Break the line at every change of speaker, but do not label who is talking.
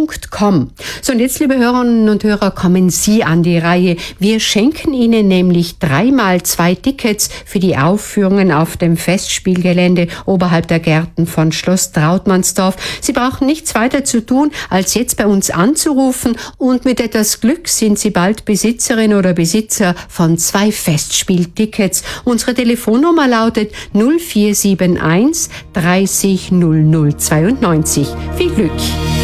www.festspiele.com. So, und jetzt, liebe Hörerinnen und Hörer, kommen Sie an die Reihe. Wir schenken Ihnen nämlich 3x2 Tickets für die Aufführungen auf dem Festspielgelände oberhalb der Gärten von Schloss Trautmannsdorf. Sie brauchen nichts weiter zu tun, als jetzt bei uns anzurufen, und mit etwas Glück sind Sie bald Besitzerin oder Besitzer von 2 Festspieltickets. Unsere Telefonnummer lautet 0471 30 00 92. Viel Glück!